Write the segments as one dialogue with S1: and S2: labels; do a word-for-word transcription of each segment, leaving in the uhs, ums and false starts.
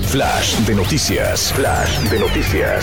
S1: Flash de noticias. Flash de noticias.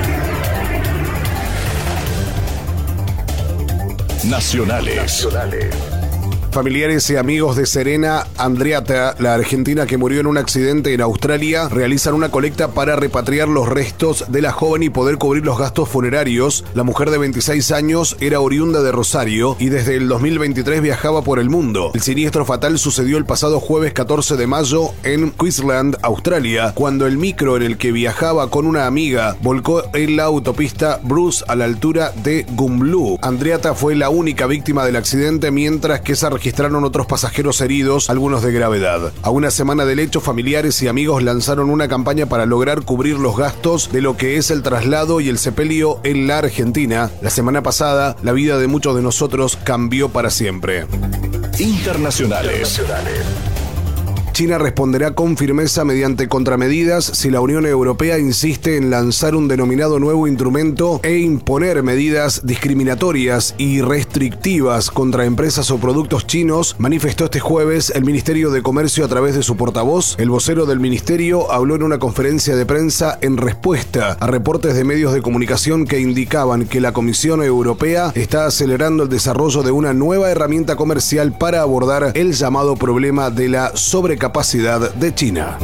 S1: Nacionales. Nacionales.
S2: Familiares y amigos de Serena Andreatta, la argentina que murió en un accidente en Australia, realizan una colecta para repatriar los restos de la joven y poder cubrir los gastos funerarios. La mujer de veintiséis años era oriunda de Rosario y desde el dos mil veintitrés viajaba por el mundo. El siniestro fatal sucedió el pasado jueves catorce de mayo en Queensland, Australia, cuando el micro en el que viajaba con una amiga volcó en la autopista Bruce a la altura de Gumlu. Andreatta fue la única víctima del accidente, mientras que se registraron otros pasajeros heridos, algunos de gravedad. A una semana del hecho, familiares y amigos lanzaron una campaña para lograr cubrir los gastos de lo que es el traslado y el sepelio en la Argentina. La semana pasada, la vida de muchos de nosotros cambió para siempre.
S1: Internacionales.
S2: China responderá con firmeza mediante contramedidas si la Unión Europea insiste en lanzar un denominado nuevo instrumento e imponer medidas discriminatorias y restrictivas contra empresas o productos chinos, manifestó este jueves el Ministerio de Comercio a través de su portavoz. El vocero del ministerio habló en una conferencia de prensa en respuesta a reportes de medios de comunicación que indicaban que la Comisión Europea está acelerando el desarrollo de una nueva herramienta comercial para abordar el llamado problema de la sobrecapacidad capacidad de China.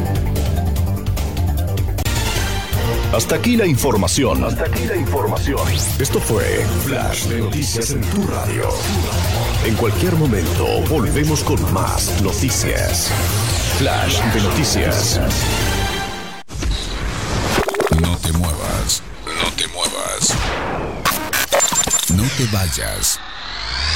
S1: Hasta aquí la información. Hasta aquí la información. Esto fue Flash de Noticias en tu radio. En cualquier momento volvemos con más noticias. Flash de Noticias.
S3: No te muevas. No te muevas. No te vayas.